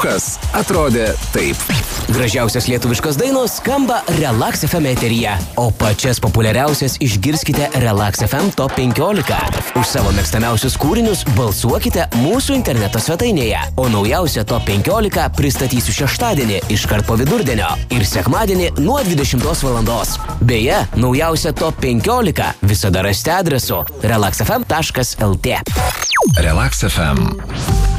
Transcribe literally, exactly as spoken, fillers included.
Kas atrodė taip. Gražiausios lietuviškos dainos skamba Relax F M eteryje, o pačias populiariausias išgirskite Relax F M Top penkiolika. Už savo mėgstamiausius kūrinius balsuokite mūsų interneto svetainėje, o naujausią Top penkiolika pristatysiu šeštadienį iškart po vidurdienio ir sekmadienį nuo dvidešimtos valandos. Beje, naujausią Top penkiolika visada rasite adresu relax f m taškas l t. Relax F M.